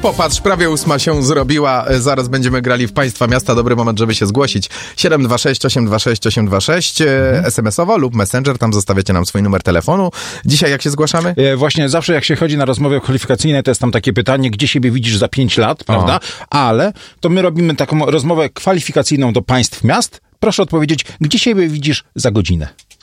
popatrz, prawie 8 się zrobiła. Zaraz będziemy grali w Państwa Miasta. Dobry moment, żeby się zgłosić. 726 826 826 SMS-owo lub Messenger. Tam zostawiacie nam swój numer telefonu. Dzisiaj jak się zgłaszamy? Właśnie zawsze jak się chodzi na rozmowy kwalifikacyjne, to jest tam takie pytanie, gdzie siebie widzisz za 5 lat, prawda? Ale to my robimy taką rozmowę kwalifikacyjną do państw miast. Proszę odpowiedzieć, gdzie siebie widzisz za godzinę?